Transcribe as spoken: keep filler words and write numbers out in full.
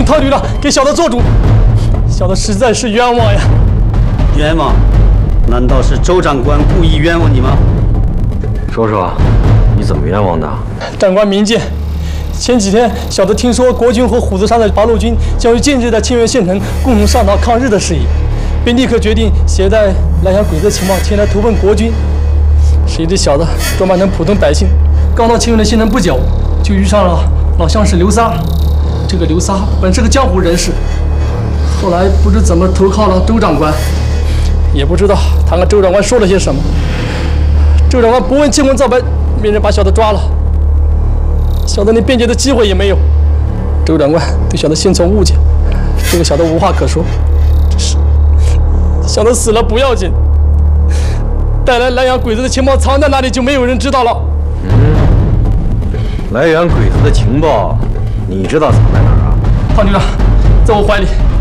唐局长给小的做主，小的实在是冤枉呀！ 冤枉？难道是周长官故意冤枉你吗？ 说说，你怎么冤枉的？ 长官明鉴，前几天小的听说国军和虎子山的八路军将于近日在清源县城共同商讨抗日的事宜，便立刻决定携带蓝洋鬼子情报前来投奔国军。谁知小的装扮成普通百姓，刚到清源的县城不久，就遇上了老乡士刘三。这个刘三本是个江湖人士，后来不知怎么投靠了周长官，也不知道他和周长官说了些什么。周长官不问青红皂白，命人把小的抓了。小的连辩解的机会也没有。周长官对小的心存误解，这个小的无话可说。只是小的死了不要紧，带来蓝洋鬼子的情报藏在哪里就没有人知道了。 嗯，蓝洋鬼子的情报，你知道藏在哪儿啊？ 唐局长，在我怀里。